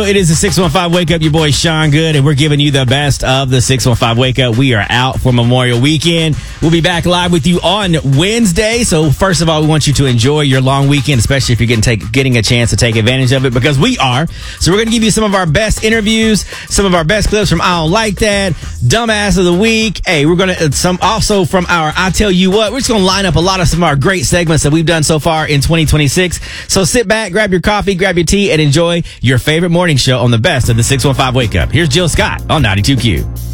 It is the 615 Wake Up, your boy Sean Good, and we're giving you the best of the 615 Wake Up. We are out for Memorial Weekend. We'll be back live with you on Wednesday. So first of all, we want you to enjoy your long weekend, especially if you're getting a chance to take advantage of it, because we are. So we're going to give you some of our best interviews, some of our best clips from I Don't Like That, Dumbass of the Week. Hey, we're going to some also from our I Tell You What. We're just going to line up a lot of some of our great segments that we've done so far in 2026. So sit back, grab your coffee, grab your tea, and enjoy your favorite morning show on the best of the 615 Wake Up. Here's Jill Scott on 92Q.